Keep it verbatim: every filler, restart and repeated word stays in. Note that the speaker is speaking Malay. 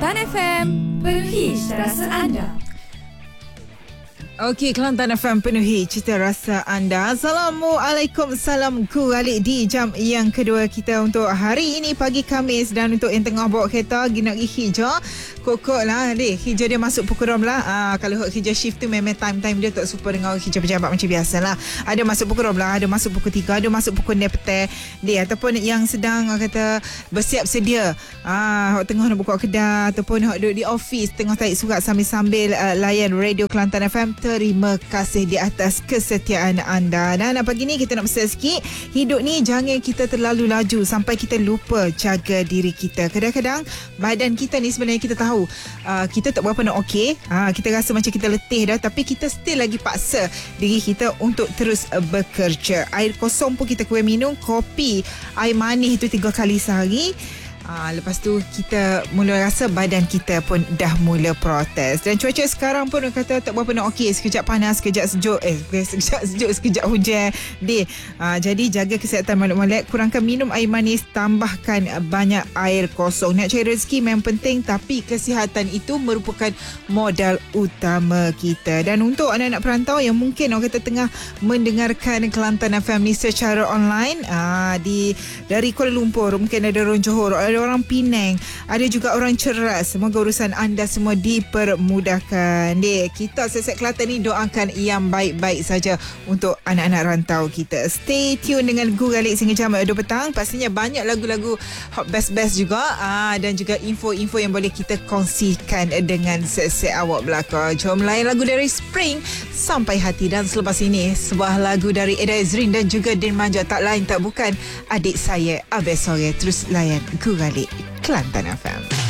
Kelantan F M, penuhi rasa anda. Okey, Kelantan F M penuhi cita rasa anda. Assalamualaikum, salam kembali di jam yang kedua kita untuk hari ini pagi Khamis. Dan untuk yang tengah bawa kereta pergi nak pergi hijau, kokok lah deh. Hijau dia masuk pukul rom lah. Ah, kalau hijau shift tu memang time-time dia tak super dengan hijau pejabat macam biasa lah. Ada masuk pukul rom lah, ada masuk pukul tiga, ada masuk pukul enam petang dia. Ataupun yang sedang kata bersiap sedia, ah, tengah nak buka kedai ataupun duduk di office tengah tarik surat sambil-sambil uh, layan radio Kelantan F M. Terima kasih di atas kesetiaan anda. Dan pagi ni kita nak pesan sikit, hidup ni jangan kita terlalu laju sampai kita lupa jaga diri kita. Kadang-kadang badan kita ni sebenarnya kita tahu uh, kita tak berapa nak okey, uh, kita rasa macam kita letih dah, tapi kita still lagi paksa diri kita untuk terus uh, bekerja. Air kosong pun kita kurang minum, kopi, air manis tu tiga kali sehari. Ha, lepas tu kita mula rasa badan kita pun dah mula protes. Dan cuaca sekarang pun kata tak berapa nak okey. Sekejap panas, sekejap sejuk. Eh, sekejap sejuk, sekejap hujan. Deh. Ha, jadi jaga kesihatan molek-molek. Kurangkan minum air manis. Tambahkan banyak air kosong. Nak cari rezeki memang penting, tapi kesihatan itu merupakan modal utama kita. Dan untuk anak-anak perantau yang mungkin orang kata tengah mendengarkan Kelantan F M ni secara online, ha, di dari Kuala Lumpur, mungkin ada orang Johor, ada orang Penang, ada juga orang Ceras. Semoga urusan anda semua dipermudahkan. Dek, kita Sesek Kelantan ni doakan yang baik-baik saja untuk anak-anak rantau kita. Stay tune dengan Guru Galik sehingga jam dua petang. Pastinya banyak lagu-lagu hot best-best juga, aa, dan juga info-info yang boleh kita kongsikan dengan Sesek awak belaka. Jom layan lagu dari Spring sampai hati. Dan selepas ini sebuah lagu dari Eda Ezrin dan juga Din Manja, tak lain tak bukan adik saya Abel Sore. Terus layan Guru Kelantan F M.